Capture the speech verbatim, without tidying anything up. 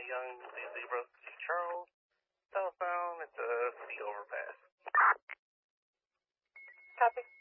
Young Zebra Charles. Telephone at the C overpass. Copy.